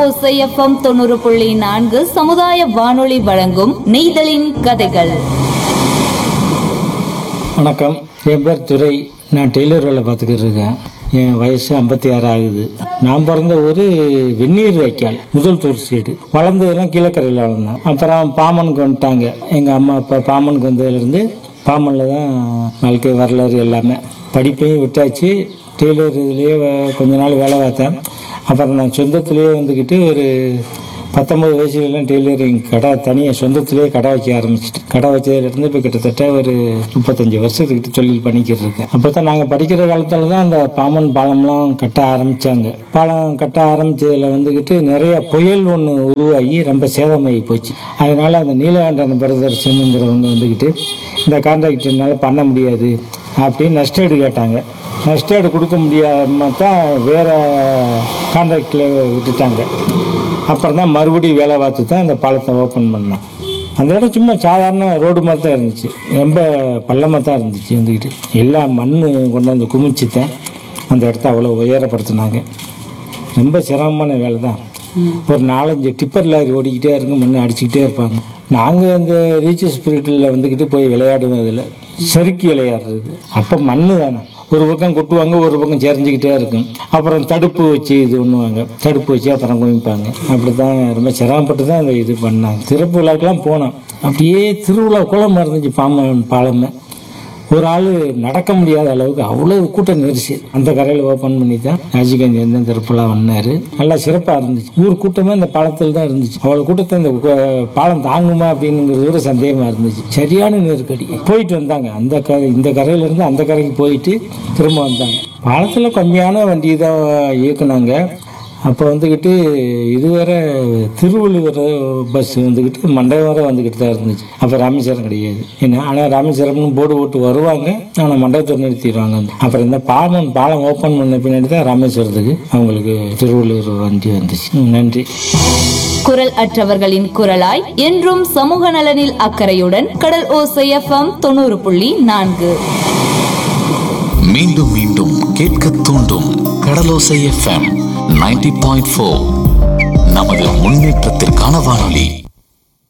ஓசை எஃப்எம் 90.4 சமுதாய வானொலி வழங்கும் நெய்தலின் கதைகள். வணக்கம், என் பேர் துரை. நான் டெய்லர் வேலை பார்த்துக்கிட்டு இருக்கேன். என் வயசு 56 ஆகுது. நான் பிறந்த ஊர் வெந்நீர் வைக்கால், முதல் தூர் சைடு. வளர்ந்ததெல்லாம் கீழக்கரையில் வளர்ந்தேன். அப்புறம் பாமனுக்கு வந்துட்டாங்க. எங்கள் அம்மா அப்பா பாமனுக்கு வந்ததுலேருந்து பாமனில் தான் வாழ்க்கை வரலாறு எல்லாமே. படிப்பையும் விட்டாச்சு. டெய்லர் இதுலேயே கொஞ்ச நாள் வேலை பார்த்தேன். அப்புறம் நான் சொந்தத்திலேயே வந்துக்கிட்டு ஒரு 19 வயசுலாம் டெய்லரிங் கடை தனியாக சொந்தத்திலேயே கடை வைக்க ஆரம்பிச்சிட்டேன். கடை வச்சதுலேருந்து இப்போ கிட்டத்தட்ட ஒரு 35 வருஷத்துக்கிட்ட தொழில் பண்ணிக்கிட்டு இருக்கேன். அப்போ தான் நாங்கள் படிக்கிற காலத்தில் தான் அந்த பாமன் பாலம்லாம் கட்ட ஆரம்பித்தாங்க. பாலம் கட்ட ஆரம்பித்ததில் வந்துக்கிட்டு நிறைய புயல் ஒன்று உருவாகி ரொம்ப சேதமாகி போச்சு. அதனால் அந்த நீலகண்டன் பிரதர்சனுங்கிறவங்க வந்துக்கிட்டு இந்த கான்ட்ராக்டர்னால பண்ண முடியாது அப்படின்னு நஷ்டஈடு கேட்டாங்க. நஷ்டஈடு கொடுக்க முடியாமல் தான் வேறு கான்ட்ராக்டில் விட்டுட்டாங்க. அப்புறம் தான் மறுபடியும் வேலை பார்த்து தான் இந்த பாலத்தை ஓப்பன் பண்ணோம். அந்த இடம் சும்மா சாதாரண ரோடு மாதிரி தான் இருந்துச்சு. ரொம்ப பள்ளமாக தான் இருந்துச்சு. வந்துக்கிட்டு எல்லாம் மண் கொண்டு வந்து குமிச்சுத்தேன் அந்த இடத்த அவ்வளோ உயரப்படுத்தினாங்க. ரொம்ப சிரமமான வேலை தான். ஒரு 4-5 டிப்பர் லாரி ஓடிக்கிட்டே இருக்கும், மண் அடிச்சுக்கிட்டே இருப்பாங்க. நாங்கள் அந்த ரீச் ஸ்பிரிட்டில் வந்துக்கிட்டு போய் விளையாடுவோம். அதில் செருக்கி விளையாடுறது. அப்போ மண் தானே, ஒரு பக்கம் கொட்டுவாங்க, ஒரு பக்கம் செறிஞ்சிக்கிட்டே இருக்கும். அப்புறம் தடுப்பு வச்சு இது பண்ணுவாங்க, தடுப்பு வச்சு அப்புறம் குமிப்பாங்க. அப்படி தான் ரொம்ப சிரமப்பட்டு தான் அந்த இது பண்ணாங்க. திறப்பு விழாக்கெல்லாம் போனோம். அப்படியே திருவிழா குளமாக இருந்துச்சு பாலமே. ஒரு ஆள் நடக்க முடியாத அளவுக்கு அவ்வளோ கூட்டம் நெரிசல். அந்த கரையில் ஓப்பன் பண்ணி தான் ராஜீவ்காந்தி வந்து திருப்பலாம் வந்தார். நல்லா சிறப்பாக இருந்துச்சு. ஊர் கூட்டமே அந்த பாலத்தில் தான் இருந்துச்சு. அவ்வளோ கூட்டத்தை இந்த பாலம் தாங்குமா அப்படிங்கிறது ஒரு சந்தேகமாக இருந்துச்சு. சரியான நெருக்கடி. போயிட்டு வந்தாங்க. இந்த கரையிலேருந்து அந்த கரைக்கு போயிட்டு திரும்ப வந்தாங்க. பாலத்தில் கம்மியான வண்டி தான் இயக்குனாங்க. அப்போ வந்துக்கிட்டு இதுவரை திருவள்ளுவர் பஸ் வந்துக்கிட்டு மண்டபம் வரை வந்துக்கிட்டு தான் இருந்துச்சு. அப்போ ராமேஸ்வரம் கிடையாது என்ன. ஆனால் ராமேஸ்வரம்னு போர்டு போட்டு வருவாங்க, ஆனால் மண்டபத்தை நிறுத்திடுவாங்க. அப்புறம் இந்த பாலம் ஓப்பன் பண்ண பின்னாடி தான் ராமேஸ்வரத்துக்கு அவங்களுக்கு திருவள்ளுவர் வண்டி வந்துச்சு. நன்றி. குரல் அற்றவர்களின் குரலாய் என்றும் சமூக நலனில் அக்கறையுடன் கடல் ஓசை எஃப்எம் 90.4. மீண்டும் மீண்டும் கேட்க தூண்டும் கடலோசை எஃப்எம் 90.4. நமது முன்னேற்றத்திற்கான வானொலி.